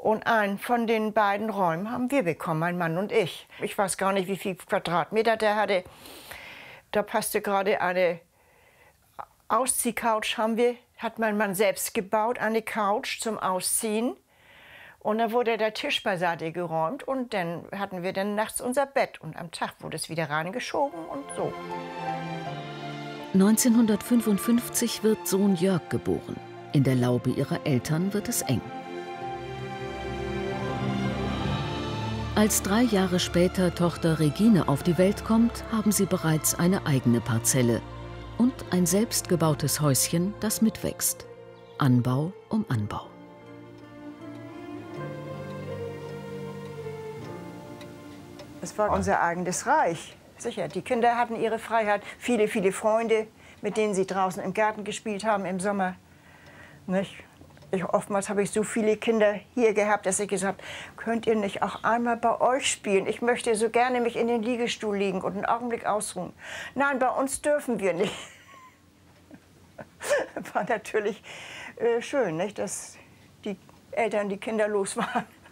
Und einen von den beiden Räumen haben wir bekommen, mein Mann und ich. Ich weiß gar nicht, wie viel Quadratmeter der hatte. Da passte gerade eine Ausziehcouch hat mein Mann selbst gebaut, eine Couch zum Ausziehen. Und dann wurde der Tisch beiseite geräumt und dann hatten wir dann nachts unser Bett. Und am Tag wurde es wieder reingeschoben und so. 1955 wird Sohn Jörg geboren. In der Laube ihrer Eltern wird es eng. Als 3 Jahre später Tochter Regine auf die Welt kommt, haben sie bereits eine eigene Parzelle und ein selbstgebautes Häuschen, das mitwächst. Anbau um Anbau. Es war unser eigenes Reich. Sicher, die Kinder hatten ihre Freiheit. Viele, viele Freunde, mit denen sie draußen im Garten gespielt haben im Sommer. Nicht? Oftmals habe ich so viele Kinder hier gehabt, dass ich gesagt habe, könnt ihr nicht auch einmal bei euch spielen? Ich möchte so gerne mich in den Liegestuhl legen und einen Augenblick ausruhen. Nein, bei uns dürfen wir nicht. War natürlich schön, nicht, dass die Eltern die Kinder los waren.